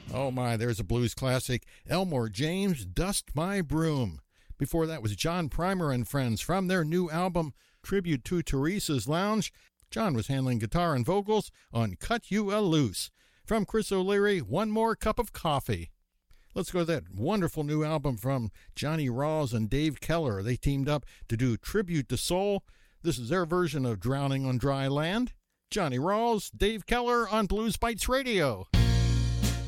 Oh my, there's a blues classic, Elmore James, Dust My Broom. Before that was John Primer and Friends from their new album, Tribute to Teresa's Lounge. John was handling guitar and vocals on Cut You a Loose. From Chris O'Leary, One More Cup of Coffee. Let's go to that wonderful new album from Johnny Rawls and Dave Keller. They teamed up to do Tribute to Soul. This is their version of Drowning on Dry Land. Johnny Rawls, Dave Keller on Blues Bites Radio.